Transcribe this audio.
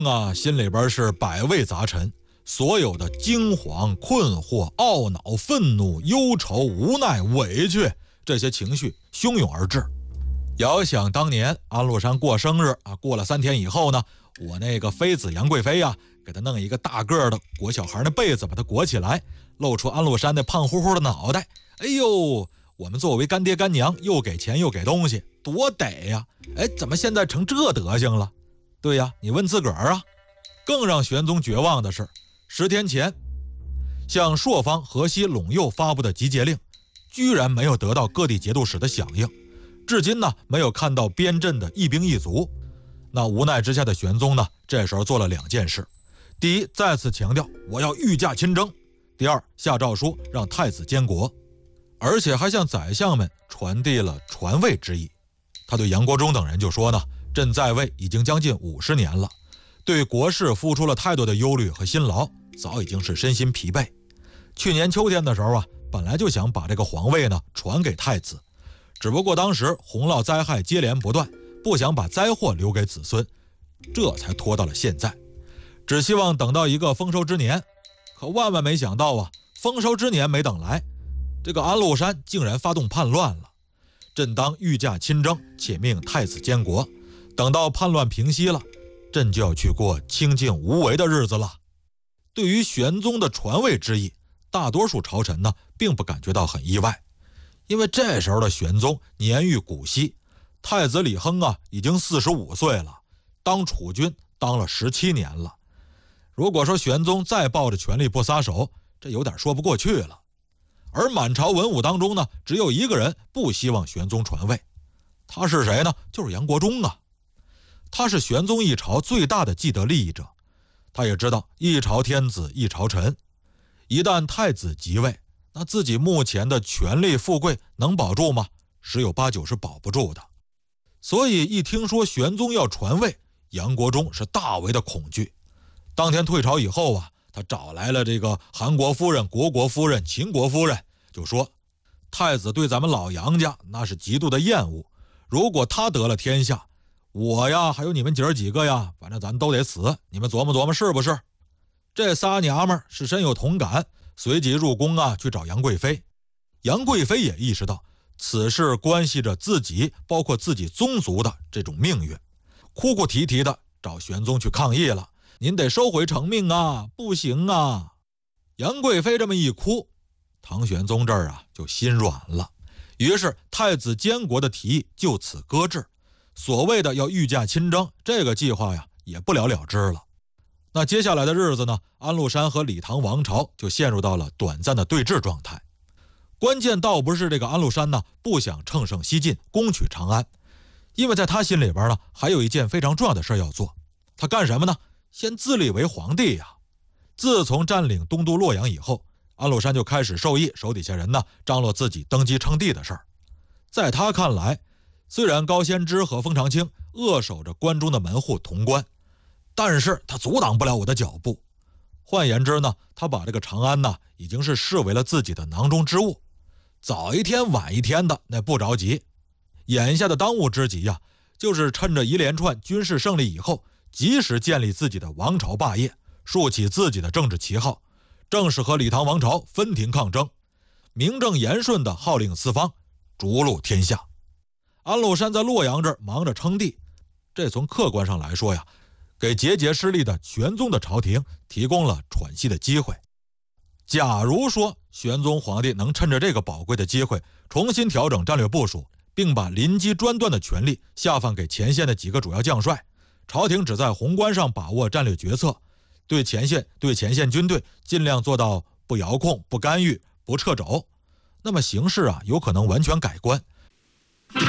心里边是百味杂陈，所有的惊惶、困惑、懊恼、愤怒、忧愁、无奈、委屈，这些情绪汹涌而至。遥想当年安禄山过生日过了3天以后呢，我那个妃子杨贵妃给他弄一个大个的裹小孩的被子，把他裹起来，露出安禄山那胖乎乎的脑袋。哎呦，我们作为干爹干娘，又给钱又给东西，多得呀！怎么现在成这德行了？对呀，你问自个儿啊。更让玄宗绝望的是，10天前向朔方、河西、陇右发布的集结令，居然没有得到各地节度使的响应，至今呢没有看到边镇的一兵一卒。那无奈之下的玄宗呢，这时候做了2件事：第一，再次强调我要御驾亲征；第二，下诏书让太子监国，而且还向宰相们传递了传位之意。他对杨国忠等人就说呢，朕在位已经将近50年了，对国事付出了太多的忧虑和辛劳，早已经是身心疲惫。去年秋天的时候本来就想把这个皇位呢传给太子，只不过当时洪涝灾害接连不断，不想把灾祸留给子孙，这才拖到了现在，只希望等到一个丰收之年。可万万没想到丰收之年没等来，这个安禄山竟然发动叛乱了。朕当御驾亲征，且命太子监国，等到叛乱平息了，朕就要去过清静无为的日子了。对于玄宗的传位之意，大多数朝臣呢并不感觉到很意外，因为这时候的玄宗年逾古稀，太子李亨已经45岁了，当储君当了17年了。如果说玄宗再抱着权力不撒手，这有点说不过去了。而满朝文武当中呢，只有一个人不希望玄宗传位，他是谁呢？就是杨国忠他是玄宗一朝最大的既得利益者，他也知道一朝天子一朝臣，一旦太子即位，那自己目前的权力富贵能保住吗？10有8九是保不住的。所以一听说玄宗要传位，杨国忠是大为的恐惧。当天退朝以后他找来了这个韩国夫人、国国夫人、秦国夫人，就说太子对咱们老杨家那是极度的厌恶，如果他得了天下，我还有你们姐儿几个反正咱都得死，你们琢磨琢磨是不是？这仨娘们是深有同感，随即入宫去找杨贵妃。杨贵妃也意识到此事关系着自己，包括自己宗族的这种命运，哭哭啼啼的找玄宗去抗议了。您得收回成命不行杨贵妃这么一哭，唐玄宗这儿就心软了，于是太子监国的提议就此搁置，所谓的要御驾亲征这个计划也不了了之了。那接下来的日子呢，安禄山和李唐王朝就陷入到了短暂的对峙状态。关键倒不是这个安禄山不想乘胜西进攻取长安，因为在他心里边还有一件非常重要的事要做。他干什么呢？先自立为皇帝自从占领东都洛阳以后，安禄山就开始授意手底下人张罗自己登基称帝的事儿。在他看来，虽然高仙芝和封长清扼守着关中的门户潼关，但是他阻挡不了我的脚步。换言之呢，他把这个长安已经是视为了自己的囊中之物，早一天晚一天的那不着急。眼下的当务之急就是趁着一连串军事胜利以后，及时建立自己的王朝霸业，竖起自己的政治旗号，正式和李唐王朝分庭抗争，名正言顺地号令四方，逐鹿天下。安禄山在洛阳这儿忙着称帝，这从客观上来说给节节失利的玄宗的朝廷提供了喘息的机会。假如说玄宗皇帝能趁着这个宝贵的机会重新调整战略部署，并把临机专断的权力下放给前线的几个主要将帅，朝廷只在宏观上把握战略决策，对前线军队尽量做到不遥控、不干预、不掣肘，那么形势有可能完全改观，